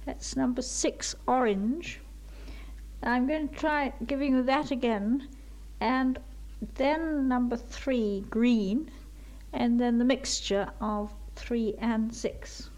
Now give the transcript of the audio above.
That's number 6, orange. I'm going to try giving you that again, and then number 3, green, and then the mixture of 3 and 6.